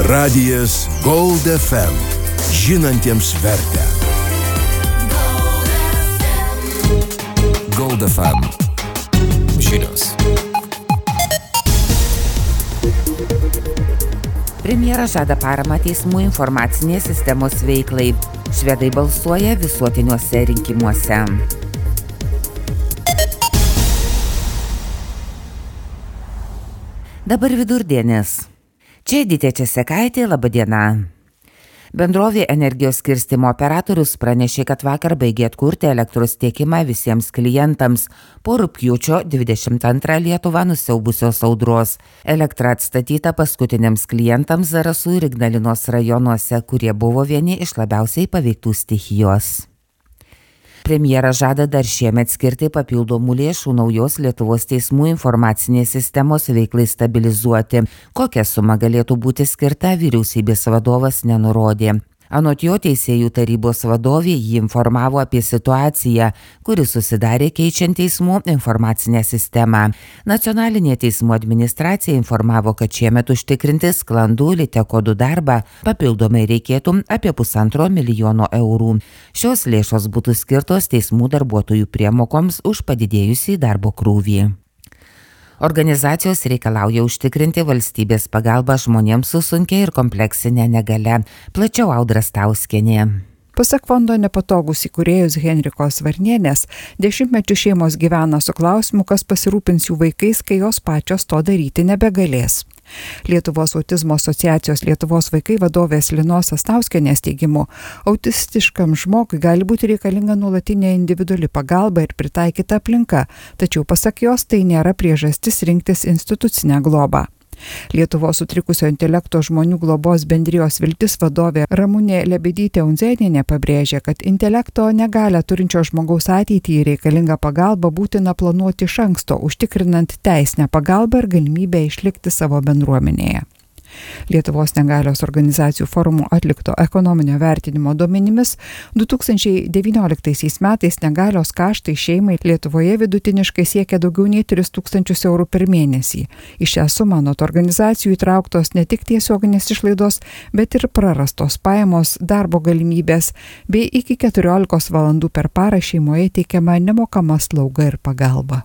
Radijas Gold FM. Žinantiems vertę. Gold FM. Žinios. Premjeras žada paramą teismų informacinės sistemos veiklai. Švedai balsuoja visuotiniuose rinkimuose. Dabar vidurdienis. Čia Editė Česekaitė, laba diena. Bendrovė energijos skirstymo operatorius pranešė, kad vakar baigė atkurti elektros tiekimą visiems klientams po rugpjūčio 22 Lietuvą nusiaubusios audros. Elektra atstatyta paskutiniams klientams Zarasų ir Ignalinos rajonuose, kurie buvo vieni iš labiausiai paveiktų stichijos. Premjeras žada dar šiemet skirti papildomų lėšų naujos Lietuvos teismų informacinės sistemos veiklai stabilizuoti. Kokia suma galėtų būti skirta, vyriausybės vadovas nenurodė. Anot jo, teisėjų tarybos vadovė jį informavo apie situaciją, kuri susidarė keičiant teismų informacinę sistemą. Nacionalinė teismų administracija informavo, kad šiemet užtikrinti sklandų Litekodų darbą papildomai reikėtų apie 1,5 milijono eurų. Šios lėšos būtų skirtos teismų darbuotojų priemokoms už padidėjusį darbo krūvį. Organizacijos reikalauja užtikrinti valstybės pagalbą žmonėms su sunkia ir kompleksinė negalia. Plačiau Audra Stauskienė. Pasak fondo Nepatogus įkūrėjos Henrikos Varnienės, 10-mečių šeimos gyvena su klausimu, kas pasirūpins jų vaikais, kai jos pačios to daryti nebegalės. Lietuvos autizmo asociacijos Lietuvos vaikai vadovės Linos Astauskienės teigimu, autistiškam žmogui gali būti reikalinga nuolatinė individuali pagalba ir pritaikyta aplinka, tačiau pasak jos tai nėra priežastis rinktis institucinę globą. Lietuvos sutrikusio intelekto žmonių globos bendrijos Viltis vadovė Ramunė Lebedytė-Unzėnienė pabrėžė, kad intelekto negalią turinčio žmogaus ateitį reikalingą pagalbą būtina planuoti iš anksto, užtikrinant teisinę pagalbą ir galimybę išlikti savo bendruomenėje. Lietuvos negalios organizacijų forumo atlikto ekonominio vertinimo duomenimis 2019 metais negalios kaštai šeimai Lietuvoje vidutiniškai siekia daugiau nei 3,000 eurų per mėnesį. Į šią sumą anot organizacijų įtrauktos ne tik tiesioginės išlaidos, bet ir prarastos pajamos, darbo galimybės bei iki 14 valandų per parą šeimoje teikiama nemokama slauga ir pagalba.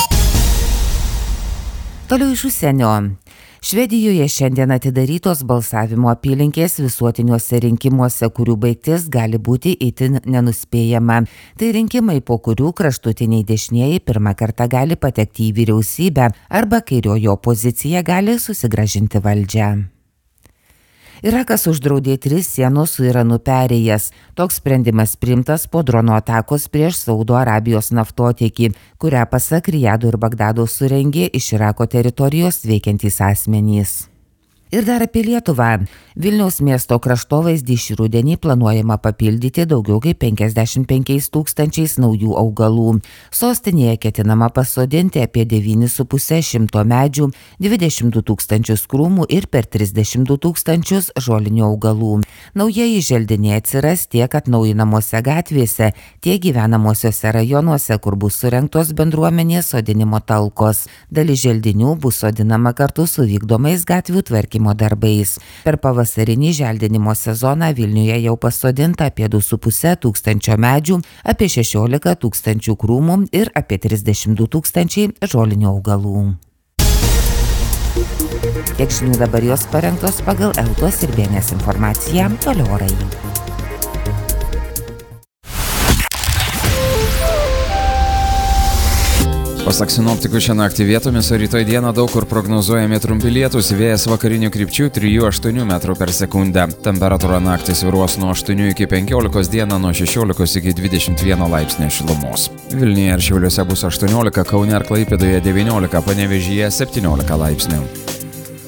Toliau iš užsienio. Švedijoje šiandien atidarytos balsavimo apylinkės visuotiniuose rinkimuose, kurių baigtis gali būti itin nenuspėjama. Tai rinkimai, po kurių kraštutiniai dešinieji pirmą kartą gali patekti į vyriausybę arba kairioji opozicija gali susigrąžinti valdžią. Irakas uždraudė 3 sienos su Iranu perėjas. Toks sprendimas priimtas po drono atakos prieš Saudo Arabijos naftotiekį, kurią pasak Rijado ir Bagdado surengė iš Irako teritorijos veikiantys asmenys. Ir dar apie Lietuvą. Vilniaus miesto kraštovaizdį šį rudenį planuojama papildyti daugiau kaip 55 000 naujų augalų. Sostinėje ketinama pasodinti apie 9,5 medžių, 22 000 krūmų ir per 32 000 žolinių augalų. Naujieji želdiniai atsiras tiek atnaujinamuose gatvėse, tiek gyvenamosiuose rajonuose, kur bus surengtos bendruomenės sodinimo talkos. Dalis želdinių bus sodinama kartu su vykdomais gatvių tvarkymo darbais. Per pavasarinį želdinimo sezoną Vilniuje jau pasodinta apie 2,5 tūkstančio medžių, apie 16 000 krūmų ir apie 32 000 žolinių augalų. Tiek žinių dabar jos parengtos pagal Eltos ir Bėnės informaciją. Toliau orai. Pasak sinoptikų, šią naktį vietomis, o rytoj dieną daug kur prognozuojami trumpi lietūs, vėjas vakarinių krypčių 3–8 metrų per sekundę. Temperatūra naktį svyruos nuo 8 iki 15, dieną nuo 16 iki 21 laipsnio šilumos. Vilniuje ir Šiauliuose bus 18, Kaune ir Klaipėdoje 19, Panevėžyje 17 laipsnių.